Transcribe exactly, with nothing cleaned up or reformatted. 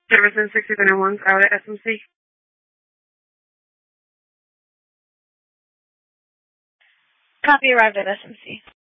Jefferson sixty-three oh one out at S M C. Copy arrived at S M C.